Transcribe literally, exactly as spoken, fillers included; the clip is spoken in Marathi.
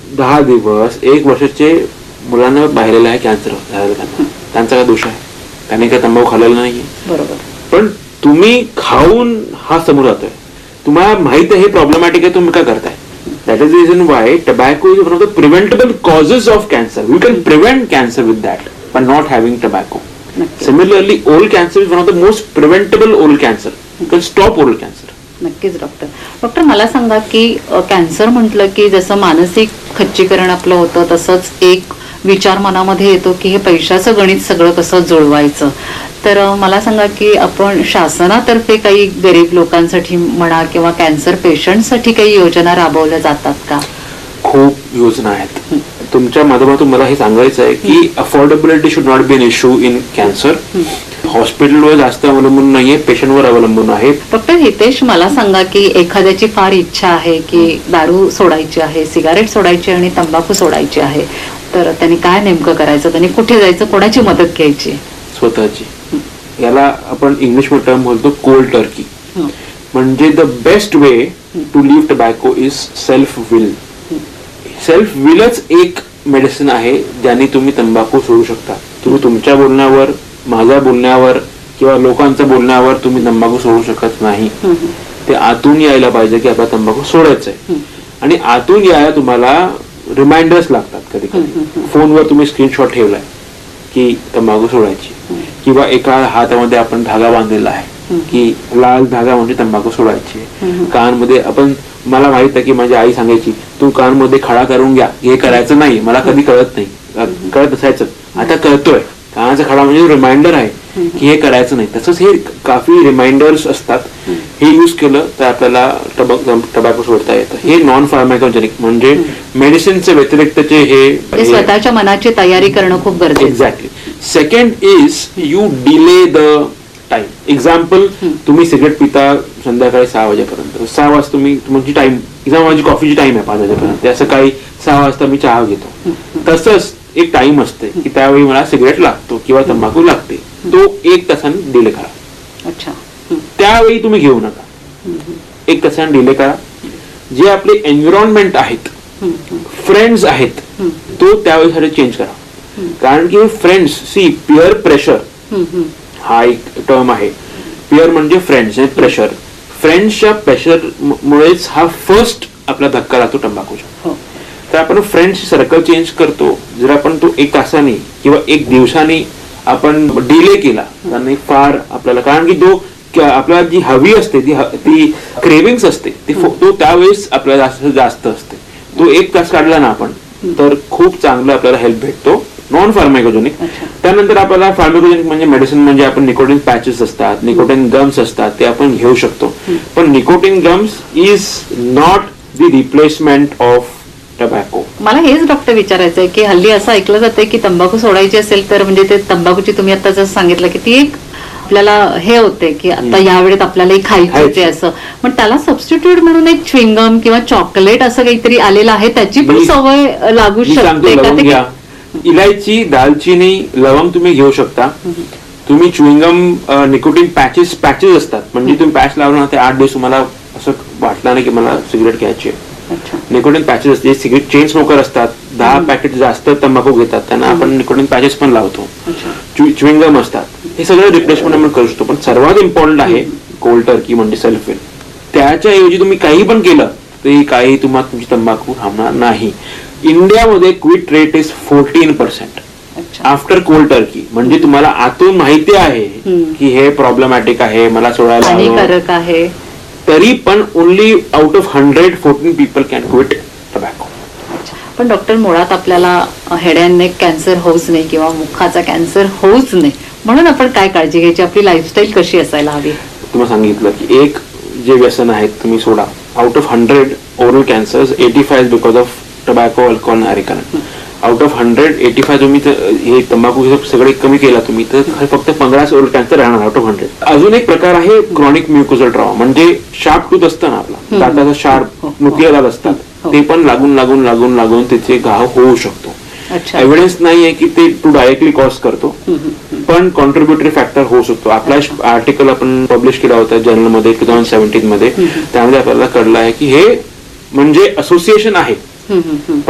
दहा दिवस एक वर्षाचे मुलांना पाहिलेलं आहे कॅन्सर झालेलं त्यांना, त्यांचा काय दोष आहे? त्याने काय तंबाखू खाल्लेला नाहीये. बरोबर. पण तुम्ही खाऊन हा समोर जातोय, तुम्हाला माहित आहे हे प्रॉब्लेमॅटिक आहे, तुम्ही काय करताय? That is the reason why tobacco is one of the preventable causes of cancer. We can prevent cancer with that by not having tobacco. Similarly, oral cancer is one of the most preventable oral cancer. You can stop oral cancer. नक्कीच डॉक्टर. डॉक्टर मला सांगा की कॅन्सर म्हटलं की जसं मानसिक खच्चीकरण आपलं होतं तसंच एक विचार मनामध्ये येतो की हे पैशाचं गणित सगळं कसं जुळवायचं. तर मला सांगा की आपण शासनातर्फे काही गरीब लोकांसाठी म्हणा किंवा कॅन्सर पेशंटसाठी काही योजना राबवल्या जातात का? खूप योजना आहेत. तुमच्या माध्यमातून मला हे सांगायचं आहे की affordability should not be an issue in cancer. हॉस्पिटलवर जास्त अवलंबून नाहीये, पेशंटवर अवलंबून आहे. डॉक्टर हितेश, मला सांगा की एखाद्याची फार इच्छा आहे की दारू सोडायची आहे, सिगारेट सोडायची आणि तंबाखू सोडायची आहे, तर त्यांनी काय नेमकं करायचं? त्यांनी कुठे जायचं? कोणाची मदत घ्यायची? स्वतःची. याला आपण इंग्लिश मध्ये टर्म बोलतो कोल्ड टर्की. म्हणजे the best way to leave tobacco is self will. Self विलच एक मेडिसिन आहे ज्याने तुम्ही तंबाखू सोडू शकता. तुम्ही तुमच्या बोलण्यावर, माझ्या बोलण्यावर किंवा लोकांच्या बोलण्यावर तुम्ही तंबाखू सोडू शकत नाही. ते आतून यायला पाहिजे की आपला तंबाखू सोडायचा आहे. आणि आतून यायला तुम्हाला रिमाइंडर्स लागतात. कधी कधी फोनवर तुम्ही स्क्रीनशॉट ठेवलाय की तंबाखू सोडायची, किंवा एका हातामध्ये आपण धागा बांधलेला आहे की लाल धागा म्हणजे तंबाखू सोडायची. कानमध्ये आपण, मला माहित आहे की माझी आई सांगायची तू कानमध्ये खडा करून घ्या, हे करायचं नाही. मला कधी कळत नाही, कळत असायचं, आता कळतोय. कानाचा खडा म्हणजे रिमाइंडर आहे की हे करायचं नाही. तसंच हे काफी रिमाइंडर्स असतात. हे युज केलं तर आपल्याला टबॅको सोडता येतं. हे नॉन फार्माकोजेनिक म्हणजे मेडिसिनच्या व्यतिरिक्तचे हे स्वतःच्या मनाची तयारी करणं खूप गरजेचं. Exactly. Second is you delay the time. Example, तुम्ही सिगरेट पिता संध्याकाळी सहा वाजेपर्यंत, सहा वाजता तुम्ही तुमची टाइम, एक्झाम्पल माझी कॉफीची टाइम आहे पाच वाजेपर्यंत, सकाळी सहा वाजता मी चहा घेतो. तसंच एक टाइम असते की त्यावेळी मला सिगरेट लागतो किंवा तंबाखू लागते, तो एक तासाने डिले करा. अच्छा. त्यावेळी तुम्ही घेऊ नका, एक तासाने डिले करा. जे आपले एन्व्हायरमेंट आहेत, फ्रेंड्स आहेत, तो त्यावेळी चेंज करा. कारण की फ्रेंड्स, सी पिअर प्रेशर हा एक टर्म आहे. पिअर म्हणजे फ्रेंड्स, प्रेशर. फ्रेंड्सच्या प्रेशर मुळेच हा फर्स्ट आपला धक्का लागतो तंबाखूचा. तर आपण फ्रेंड्स सर्कल चेंज करतो. जर आपण तो एक तासाने किंवा एक दिवसाने आपण डिले केला आणि फार आपल्याला, कारण की तो आपल्याला जी हवी असते ती ती क्रेविंग्स असते ती तो त्यावेळेस आपल्याला जास्त जास्त असते. तो एक तास काढला ना आपण तर खूप चांगलं आपल्याला हेल्प भेटतो. नॉन फार्माकोजेनिक. त्यानंतर आपल्याला फार्माकोजेनिक म्हणजे मेडिसिन म्हणजे आपण निकोटीन पॅचेस असतात, निकोटीन गम्स असतात, ते आपण घेऊ शकतो. पण nicotine gums is not the replacement of tobacco. मला हेच डॉक्टर विचारायचं आहे की हल्ली असं ऐकलं जातंय की तंबाखू सोडायची असेल तर म्हणजे ते तंबाखूची, तुम्ही आता जसं सांगितलं की ती एक आपल्याला हे होते की आता या वेळेत आपल्यालाही खायचं असं, पण त्याला सबस्टिट्यूट म्हणून एक च्युइंगम किंवा चॉकलेट असं काहीतरी आलेलं आहे, त्याची पण सवय लागू शकते का? इलायची, दालचिनी, लवंग तुम्ही घेऊ शकता. तुम्ही च्युइंगम, निकोटीन पॅचेस पॅचेस असतात, म्हणजे तुम्ही पॅच लावला ते आठ दिवस तुम्हाला असं वाटलं नाही की मला सिगरेट घ्यायची आहे. निकोटीन पॅचेस असते. सिगरेट चेन स्मोकर असतात, दहा पॅकेट जास्त तंबाखू घेतात, त्यांना आपण निकोटीन पॅचेस पण लावतो. च्युइंगम असतात. हे सगळं रिप्लेसमेंट आपण करू शकतो. पण सर्वात इम्पॉर्टंट आहे कोल्ड टर्की म्हणजे सेल्फ विल. त्याच्याऐवजी तुम्ही काही पण केलं तरी काही तुम्हाला तुमची तंबाखू थांबणार नाही. इंडियामध्ये quit rate is fourteen percent after cold Turkey. म्हणजे तुम्हाला आतून माहिती आहे की हे प्रॉब्लेमॅटिक आहे, मला सोडायला आहे, तरी पण only out of hundred fourteen people can quit tobacco. पण डॉक्टर, मुळात आपल्याला हेड अँड नेक कॅन्सर होऊच नाही किंवा मुखाचा कॅन्सर होऊच नाही म्हणून आपण काय काळजी घ्यायची? आपली लाईफस्टाईल कशी असायला हवी? तुम्हाला सांगितलं की एक जे व्यसन आहेत तुम्ही सोडा. Out of hundred oral cancers eighty five because of tobacco, alcohol, अरेकन. Out of hundred eighty five तुम्ही हे तंबाखू सगळे कमी केला तुम्ही तर फक्त पंधरा ओरल कॅन्सर राहणार आउट ऑफ हंड्रेड. अजून एक प्रकार आहे क्रॉनिक म्युकोझल ट्रॉमा, म्हणजे शार्प टूथ असतं ना आपला दाताचा शार्प नुकीला दात असतात, ते पण लागून लागून लागून लागून त्याचे घाव होऊ शकतो. एव्हिडन्स नाही आहे की ते टू डायरेक्टली कॉज करतो, पण कॉन्ट्रीब्युटरी फॅक्टर होऊ शकतो. आपला आर्टिकल आपण पब्लिश केला होता जर्नलमध्ये टू थाउजंड सेव्हन्टीन मध्ये, त्यामध्ये आपल्याला कळलं आहे की हे म्हणजे असोसिएशन आहे.